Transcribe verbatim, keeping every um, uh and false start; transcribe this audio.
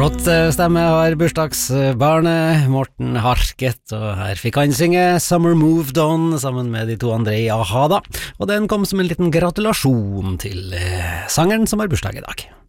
Flott stemme har bursdagsbarnet Morten Harket, og her fikk han synge Summer Moved On sammen med de to andre i A-ha da, og den kom som en liten gratulasjon til eh, sangeren som har bursdag i dag.